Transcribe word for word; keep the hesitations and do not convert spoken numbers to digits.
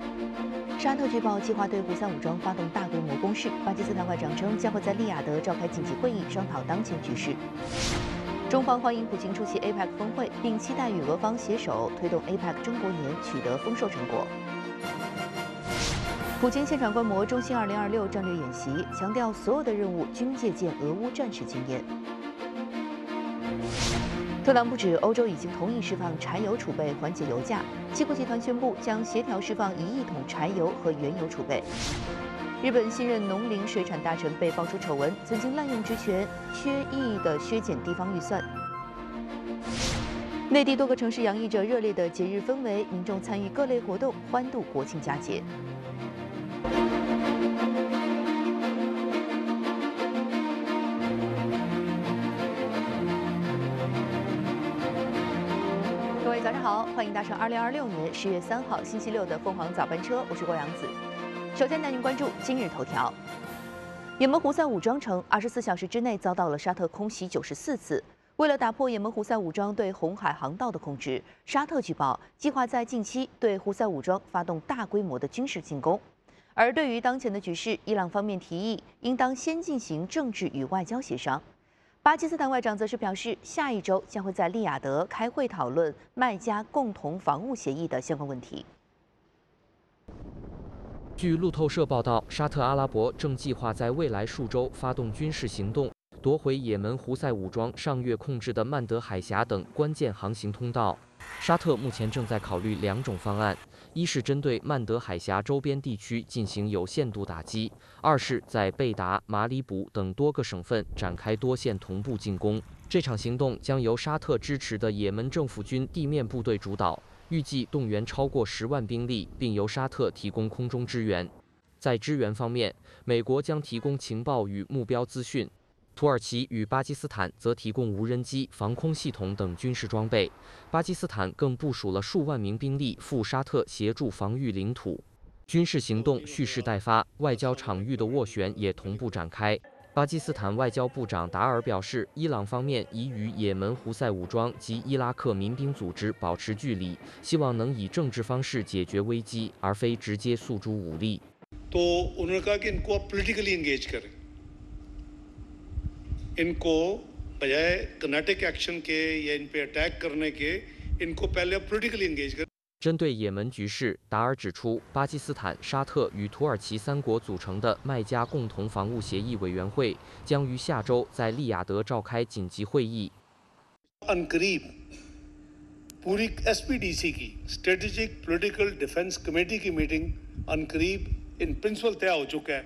沙特据报计划对胡塞武装发动大规模攻势。巴基斯坦外长称将会在利雅得召开紧急会议，商讨当前局势。中方欢迎普京出席 A P E C 峰会，并期待与俄方携手推动 A P E C 中国年取得丰硕成果。普京现场观摩中新二零二六战略演习，强调所有的任务均借鉴俄乌战时经验。特朗普指欧洲已经同意释放柴油储备，缓解油价。七国集团宣布将协调释放一亿桶柴油和原油储备。日本新任农林水产大臣被爆出丑闻，曾经滥用职权，缺意的削减地方预算。内地多个城市洋溢着热烈的节日氛围，民众参与各类活动，欢度国庆佳节。各位早上好，欢迎搭乘二零二六年十月三号星期六的凤凰早班车，我是郭阳子。首先带您关注今日头条：也门胡塞武装称，二十四小时之内遭到了沙特空袭九十四次。为了打破也门胡塞武装对红海航道的控制，沙特据报计划在近期对胡塞武装发动大规模的军事进攻。而对于当前的局势，伊朗方面提议应当先进行政治与外交协商。巴基斯坦外长则是表示，下一周将会在利雅得开会讨论麦加共同防务协议的相关问题。 据路透社报道，沙特阿拉伯正计划在未来数周发动军事行动，夺回也门胡塞武装上月控制的曼德海峡等关键航行通道。沙特目前正在考虑两种方案：一是针对曼德海峡周边地区进行有限度打击；二是在贝达、马里卜等多个省份展开多线同步进攻。这场行动将由沙特支持的也门政府军地面部队主导，预计动员超过十万兵力，并由沙特提供空中支援。在支援方面，美国将提供情报与目标资讯。土耳其与巴基斯坦则提供无人机、防空系统等军事装备，巴基斯坦更部署了数万名兵力赴沙特协助防御领土。军事行动蓄势待发，外交场域的斡旋也同步展开。巴基斯坦外交部长达尔表示，伊朗方面已与也门胡塞武装及伊拉克民兵组织保持距离，希望能以政治方式解决危机，而非直接诉诸武力。 तो उन्होंने कहा कि इनको आप पॉलिटिकली एंगेज करें, इनको बजाय किनेटिक एक्शन के या इन पे अटैक करने के, इनको पहले आप पॉलिटिकली एंगेज करें。 针对也门局势，达尔指出，巴基斯坦、沙特与土耳其三国组成的麦加共同防务协议委员会将于下周在利雅得召开紧急会议。 अनकरीब पूरी एस पी डी सी की स्ट्रेटेजिक पॉलिटिकल डिफेंस कमेटी की मीटिंग अनकरीब इन प्रिंसिपल तय हो चुका है।